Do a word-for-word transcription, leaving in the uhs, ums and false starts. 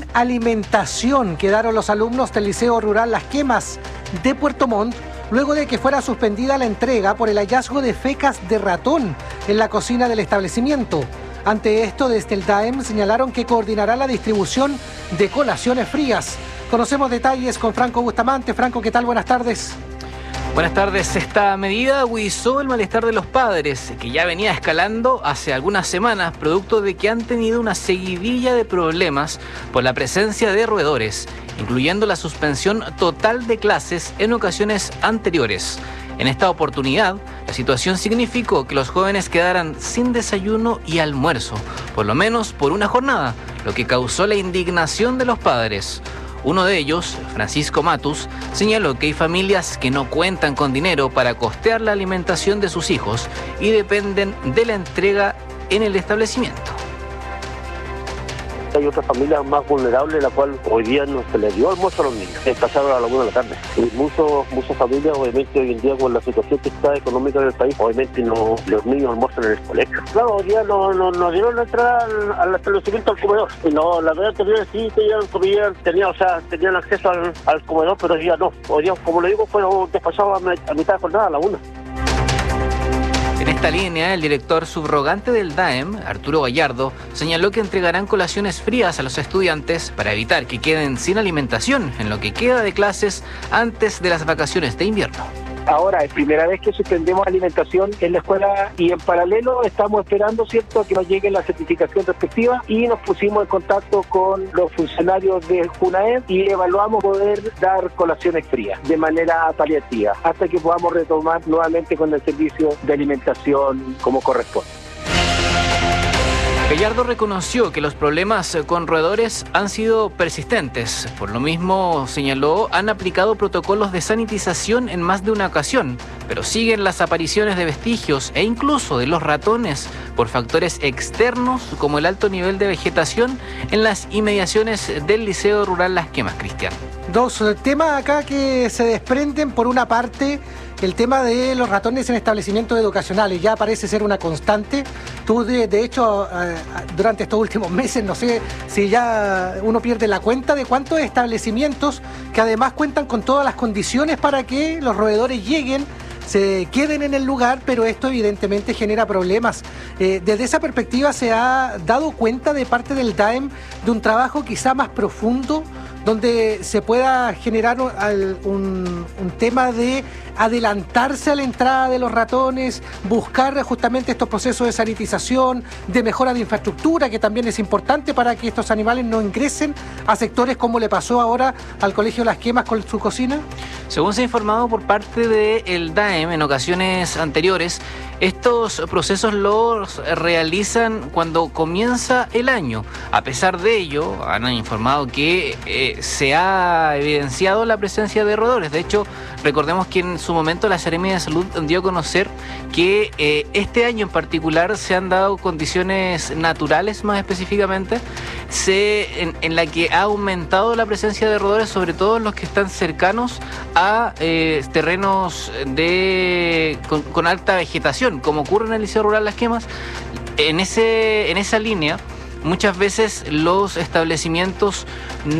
alimentación quedaron los alumnos del Liceo Rural Las Quemas de Puerto Montt, luego de que fuera suspendida la entrega por el hallazgo de fecas de ratón en la cocina del establecimiento. Ante esto, desde el D A E M señalaron que coordinará la distribución de colaciones frías. Conocemos detalles con Franco Bustamante. Franco, ¿qué tal? Buenas tardes. Buenas tardes. Esta medida agudizó el malestar de los padres, que ya venía escalando hace algunas semanas, producto de que han tenido una seguidilla de problemas por la presencia de roedores, incluyendo la suspensión total de clases en ocasiones anteriores. En esta oportunidad, la situación significó que los jóvenes quedaran sin desayuno y almuerzo, por lo menos por una jornada, lo que causó la indignación de los padres. Uno de ellos, Francisco Matus, señaló que hay familias que no cuentan con dinero para costear la alimentación de sus hijos y dependen de la entrega en el establecimiento. Hay otras familias más vulnerables, la cual hoy día no se les dio almuerzo a los niños, es pasado a la una de la tarde. Y muchos, muchas familias, obviamente, hoy en día con la situación que está económica del país, obviamente no, los niños almuerzan en el colegio. Claro, hoy día nos no, no dieron la entrada al, al establecimiento al comedor. Y no, la verdad anterior sí tenían comida, tenían, o sea, tenían acceso al, al comedor, pero hoy día no. Hoy día, como le digo, fueron despachados a, a mitad de jornada, a la una. En esta línea, el director subrogante del D A E M, Arturo Gallardo, señaló que entregarán colaciones frías a los estudiantes para evitar que queden sin alimentación en lo que queda de clases antes de las vacaciones de invierno. Ahora es primera vez que suspendemos alimentación en la escuela y en paralelo estamos esperando, ¿cierto?, que nos llegue la certificación respectiva y nos pusimos en contacto con los funcionarios de JUNAED y evaluamos poder dar colaciones frías de manera paliativa hasta que podamos retomar nuevamente con el servicio de alimentación como corresponde. Gallardo reconoció que los problemas con roedores han sido persistentes. Por lo mismo, señaló, han aplicado protocolos de sanitización en más de una ocasión, pero siguen las apariciones de vestigios e incluso de los ratones por factores externos como el alto nivel de vegetación en las inmediaciones del Liceo Rural Las Quemas, Cristian. Dos temas acá que se desprenden. Por una parte, el tema de los ratones en establecimientos educacionales ya parece ser una constante. Tú, de, de hecho, eh, durante estos últimos meses, no sé si ya uno pierde la cuenta de cuántos establecimientos que además cuentan con todas las condiciones para que los roedores lleguen, se queden en el lugar, pero esto evidentemente genera problemas. Eh, desde esa perspectiva se ha dado cuenta de parte del D A E M de un trabajo quizá más profundo, donde se pueda generar un, un, un tema de adelantarse a la entrada de los ratones, buscar justamente estos procesos de sanitización, de mejora de infraestructura, que también es importante para que estos animales no ingresen a sectores como le pasó ahora al Colegio Las Quemas con su cocina? Según se ha informado por parte del D A E M en ocasiones anteriores, estos procesos los realizan cuando comienza el año. A pesar de ello, han informado que eh, se ha evidenciado la presencia de roedores. De hecho, recordemos que en su momento la Seremia de Salud dio a conocer que eh, este año en particular se han dado condiciones naturales, más específicamente, se, en, en la que ha aumentado la presencia de roedores, sobre todo los que están cercanos a eh, terrenos de con, con alta vegetación, como ocurre en el Liceo Rural Las Quemas. En, ese, en esa línea, muchas veces los establecimientos